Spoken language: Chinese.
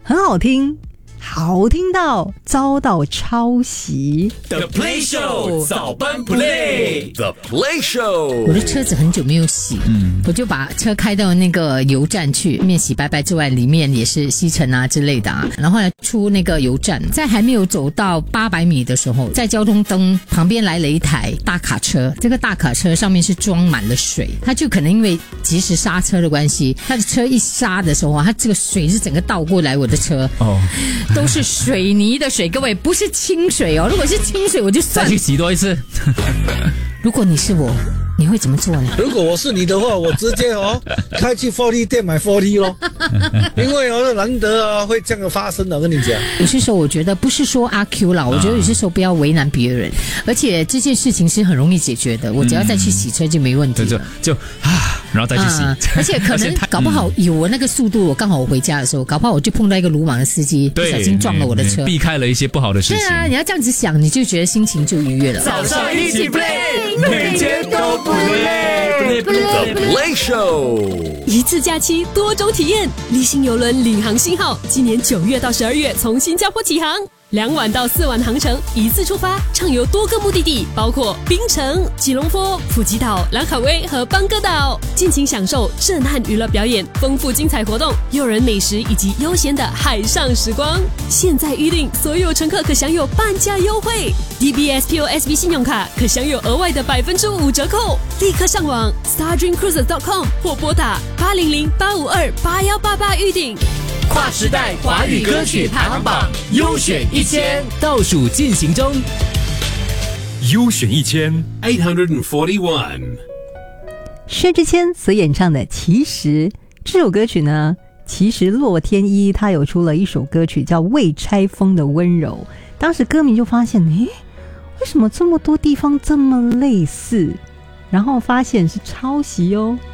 很好听，好听到遭到抄袭。 The Play Show 早班 Play The Play Show。 我的车子很久没有洗，我就把车开到那个油站去，面洗白白之外，里面也是吸尘啊之类的啊。然后呢，出那个油站，在还没有走到800米的时候，在交通灯旁边来了一台大卡车，这个大卡车上面是装满了水，它就可能因为及时刹车的关系，它的车一刹的时候啊，它这个水是整个倒过来我的车，都是水泥的水，各位不是清水哦，如果是清水我就算了。 再去洗多一次。 如果你是我，你会怎么做呢？ 如果我是你的话，我直接开去4D店买4D咯，因为难得会这样的发生的，我跟你讲。 有些时候我觉得不是说阿 Q 啦，我觉得有些时候不要为难别人，而且这件事情是很容易解决的，我只要再去洗车就没问题了。 然后再去洗。 而且可能搞不好有我那个速度，我刚好我回家的时候，搞不好我就碰到一个鲁莽的司机，不小心撞了我的车， 避开了一些不好的事情。 对啊，你要这样子想，你就觉得心情就愉悦了。 早上一起 play， 每天都不累。 The Play Show。 一次假期多种体验，立新邮轮领航星号今年9月到12月从新加坡起航，2晚到4晚航程，一次出发，畅游多个目的地，包括槟城、吉隆坡、普吉岛、兰卡威和邦哥岛，尽情享受震撼娱乐表演、丰富精彩活动、诱人美食以及悠闲的海上时光。现在预定，所有乘客可享有半价优惠 ，DBS POSB 信用卡可享有额外的5%折扣。立刻上网 StarDreamCruises.com 或拨打800-852-8188预定。 跨时代华语歌曲排行榜优选1000倒数进行中。 优选1841。 薛之谦所演唱的《其实》这首歌曲呢，其实洛天依他有出了一首歌曲叫《未拆封的温柔》，当时歌迷就发现，为什么这么多地方这么类似？然后发现是抄袭哦。